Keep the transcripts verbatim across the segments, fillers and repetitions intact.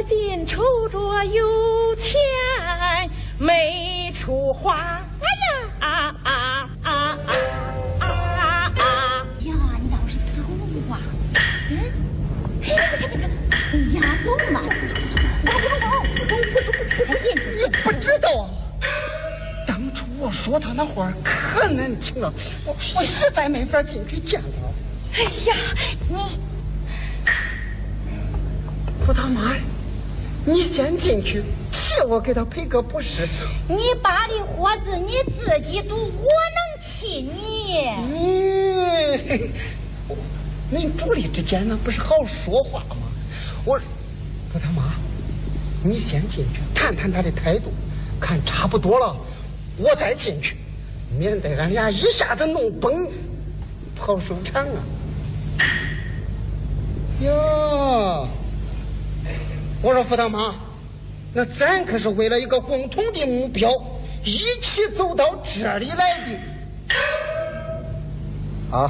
进抽着有钱没处花。哎呀啊啊啊啊啊啊！ 呀，你倒是走啊！嗯，嘿，看看看，哎呀，走嘛，走走走，走，进去进去。 不知道啊。当初我说他那话可难听了，我我实在没法进去见他。 哎呀，你不他妈呀！你先进去，替我给他赔个不是。 你把的活子你自己赌，我能替你？ 你，你主力之间那不是好说话吗？我，不他妈，你先进去谈谈他的态度，看差不多了。我再进去，免得俺俩一下子弄崩，跑收场啊！哟，我说福大妈，那咱可是为了一个共同的目标，一起走到这里来的啊！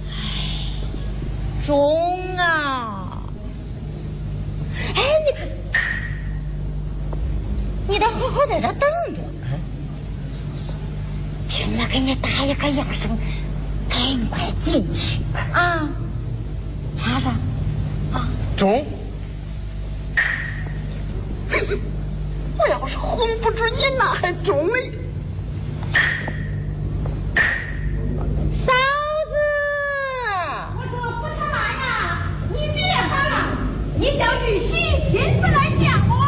中啊！哎，你看，你得好好在这等着。听我给你打一个样声，赶快进去啊！插上啊！ 中！我要是哄不住你，那还中嘞！ 嫂子， 我说福他妈呀，你别喊了，你叫玉玺亲自来见我。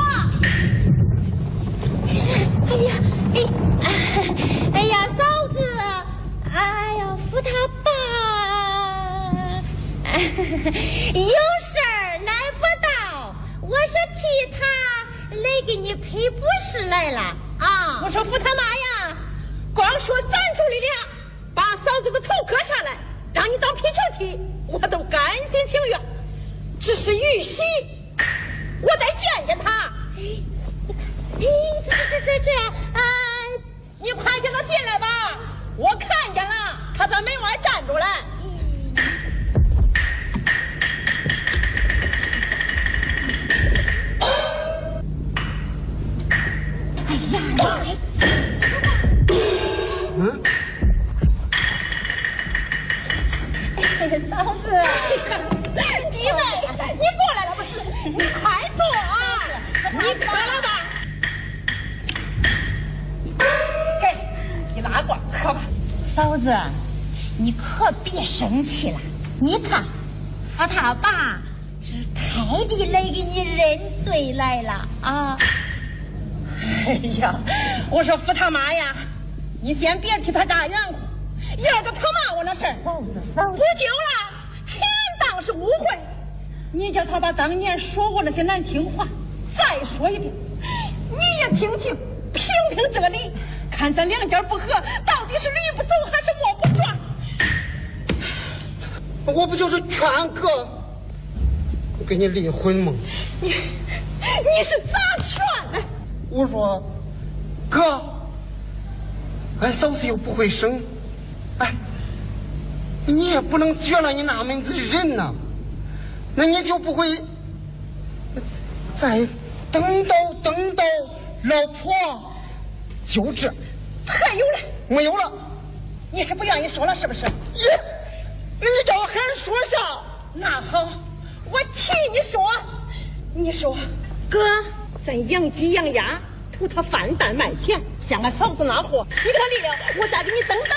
哎呀，哎，哎呀，嫂子，哎呀，扶他爸，有事儿来不到，我是替他来给你赔不是来了啊！ 我说福他妈呀，光说咱主力俩把嫂子的头割下来，让你当皮球踢，我都甘心情愿。只是玉玺，我得见见他。 哎，这这这这这，啊！ 你快给他进来吧，我看见了，他在门外站着嘞。 哎呀，你快嗯， 哎，嫂子， 弟妹，你过来了不是？你快坐啊！你渴了吧？给，你拉过喝吧。 嫂子，你可别生气了。你看，我他爸是太地来给你认罪来了啊！ 哎呀，我说福他妈呀，你先别替他扎圆乎，要个他骂我那事儿， 嫂子，嫂子， 不久了，钱当是误会。你叫他把当年说过那些难听话再说一遍，你也听听，评评这个理，看咱两家不和，到底是驴不走还是磨不转？ 我不就是劝哥跟你离婚吗？ 你你是咋劝的？ 我说哥，俺嫂子又不会生，哎，你也不能绝了你那门子人呐，那你就不会再等到等到老婆就这还有嘞， 没有了。 你是不愿意说了是不是？ 耶，那你叫我还说下。 那好，我替你说。你说，哥，咱养鸡养鸭，图他饭蛋卖钱，像俺嫂子那货，你可离了，我再给你登